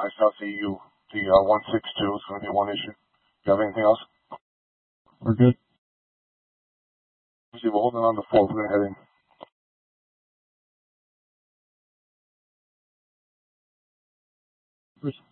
myself, the 162 is going to be one issue. Do you have anything else? We're good. See, we're holding on the 4th. We're going to head in. First